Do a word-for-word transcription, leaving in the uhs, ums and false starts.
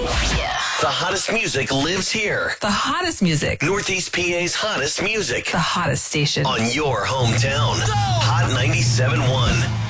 Yeah. The hottest music lives here. The hottest music. Northeast P A's hottest music. The hottest station. On your hometown. Go! Hot ninety-seven point one.